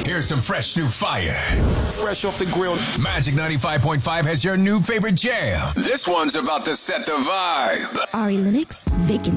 Here's some fresh new fire. Fresh off the grill. Magic 95.5 has your new favorite jam. This one's about to set the vibe. Ari Lennox, Vacant